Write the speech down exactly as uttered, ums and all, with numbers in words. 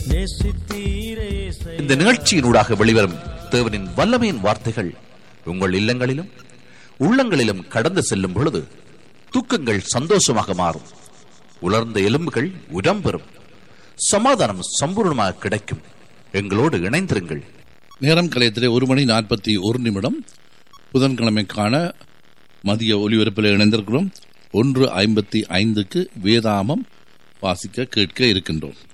இந்த நிகழ்ச்சியினூடாக வெளிவரும் தேவனின் வல்லமையின் வார்த்தைகள் உங்கள் இல்லங்களிலும் உள்ளங்களிலும் கடந்து செல்லும் பொழுது தூக்கங்கள் சந்தோஷமாக மாறும், உலர்ந்த எலும்புகள் உடம்பெறும், சமாதானம் சம்பூர்ணமாக கிடைக்கும். எங்களோடு இணைந்திருங்கள். நேரம் கலையத்திலே ஒரு மணி நாற்பத்தி ஒரு நிமிடம் புதன்கிழமைக்கான மதிய ஒலிபரப்பில் இணைந்திருக்கிறோம். ஒன்று ஐம்பத்தி ஐந்துக்கு வேதாமம் வாசிக்க கேட்க இருக்கின்றோம்.